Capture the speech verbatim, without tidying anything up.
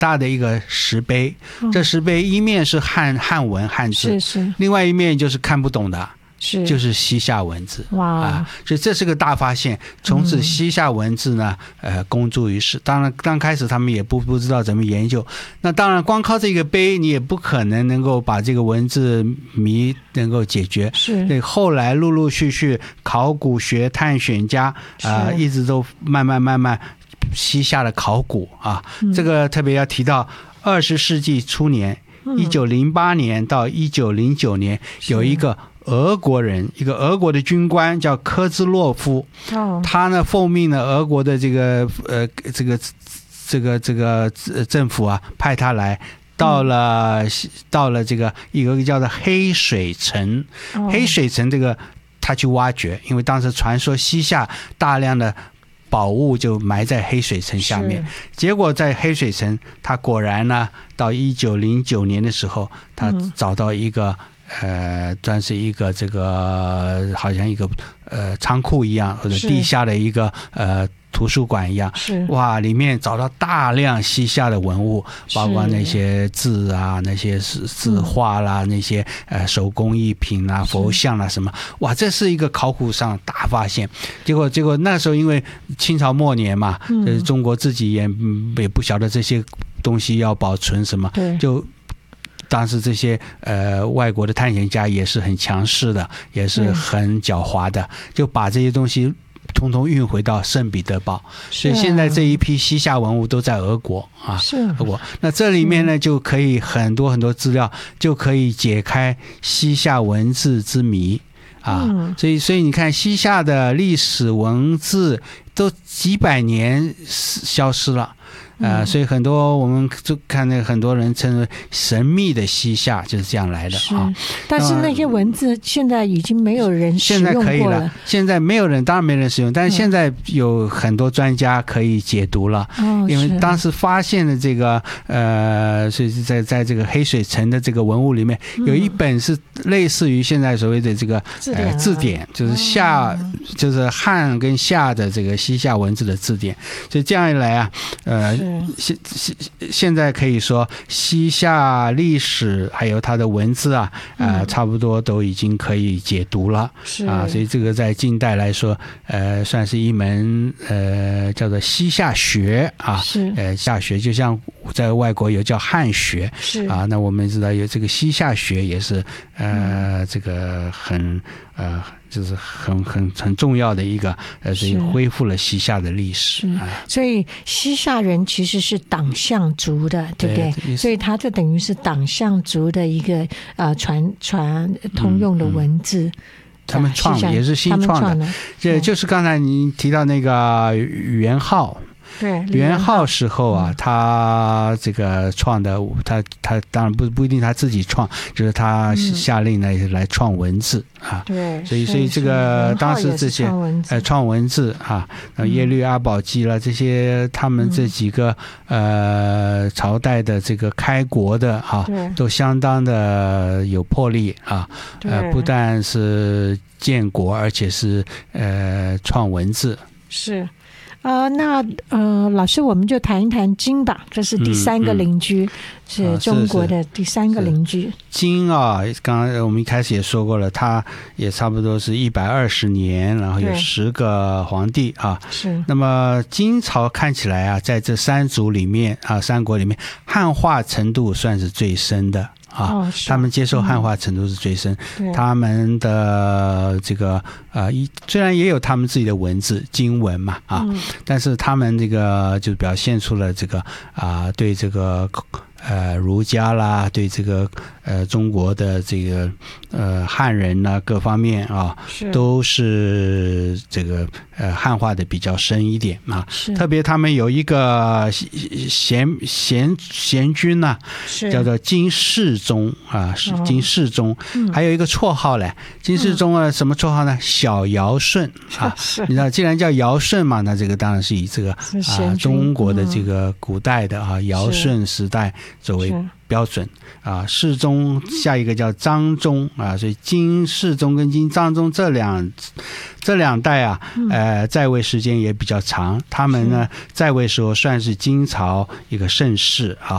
大的一个石碑，嗯、这石碑一面是汉汉文汉字， 是是， 另外一面就是看不懂的。 是就是西夏文字。 哇、 啊，所以这是个大发现。从此西夏文字呢，嗯、呃，公诸于世。当然，刚开始他们也不不知道怎么研究。那当然，光靠这个碑，你也不可能能够把这个文字谜能够解决。 是。 对，后来陆陆续续，考古学探险家啊、呃，一直都慢慢慢慢西夏的考古啊，嗯、这个特别要提到二十世纪初年，一九零八年到一九零九年有一个。俄国人，一个俄国的军官叫科兹洛夫，哦、他呢奉命呢俄国的这个呃这个这个这个政府啊派他来，到了、嗯、到了这个一个叫做黑水城，哦、黑水城这个他去挖掘，因为当时传说西夏大量的宝物就埋在黑水城下面，结果在黑水城，他果然呢到一九零九年的时候，他找到一个。嗯呃，算是一个这个好像一个呃仓库一样，或者地下的一个呃图书馆一样。 是哇，里面找到大量西夏的文物，包括那些字啊、那些字画啦、嗯、那些呃手工艺品啊、佛像啊什么。哇，这是一个考古上大发现。结果结果那时候因为清朝末年嘛，嗯、就是中国自己也也不晓得这些东西要保存什么，就。当时这些呃外国的探险家也是很强势的，也是很狡猾的，就把这些东西统统运回到圣彼得堡。所以现在这一批西夏文物都在俄国啊， 是俄国。那这里面呢就可以很多很多资料，就可以解开西夏文字之谜啊。嗯、所以所以你看西夏的历史文字都几百年消失了。呃，所以很多我们就看那很多人称为神秘的西夏就是这样来的啊。 但是那些文字现在已经没有人使用过了。 现在可以了，现在没有人，当然没人使用，但是现在有很多专家可以解读了。嗯、因为当时发现的这个呃，所以在在这个黑水城的这个文物里面，有一本是类似于现在所谓的这个字典、啊呃、 字典，就是夏、嗯、就是汉跟夏的这个西夏文字的字典。所以这样一来啊，呃。现现现在可以说西夏历史还有它的文字啊，呃，嗯、差不多都已经可以解读了啊，所以这个在近代来说，呃，算是一门呃叫做西夏学啊， 是呃夏学，就像在外国有叫汉学， 是啊，那我们知道有这个西夏学也是呃、嗯、这个很呃。就是很很很重要的一个，呃，所以恢复了西夏的历史。啊、 所以西夏人其实是党项族的，对不对？对，所以它就等于是党项族的一个呃传传通用的文字。嗯嗯他们创的也是新创的，这就是刚才你提到那个元昊。 对， 元昊时候啊，他这个创的，他他当然不不一定他自己创，就是他下令来、嗯、来创文字啊。 对， 所以所以这个当时这些呃创文字啊，耶律阿保机了这些，他们这几个、嗯、呃朝代的这个开国的啊，都相当的有魄力啊。呃，不但是建国，而且是呃创文字。 是。呃，那呃，老师，我们就谈一谈金吧，这是第三个邻居，嗯嗯、是中国的第三个邻居。 金啊，刚刚我们一开始也说过了，它也差不多是一百二十年，然后有十个皇帝啊。 是。 那么金朝看起来啊，在这三族里面啊，三国里面，汉化程度算是最深的。啊， 哦、 他们接受汉化程度是最深， 嗯、 他们的这个呃，虽然也有他们自己的文字经文嘛啊，嗯、但是他们这个就表现出了这个啊、呃，对这个呃儒家啦，对这个呃中国的这个呃汉人呢各方面啊， 是都是这个呃汉化的比较深一点啊。特别他们有一个贤贤贤君呢、啊，叫做金世宗啊，是金世宗，嗯、还有一个绰号嘞，金世宗啊，什么绰号呢？小尧舜啊，你知道，既然叫尧舜嘛，那这个当然是以这个啊中国的这个古代的啊尧舜时代作为标准啊。世宗下一个叫章宗啊，所以金世宗跟金章宗这两这两代啊，呃，在位时间也比较长。他们呢在位时候算是金朝一个盛世啊。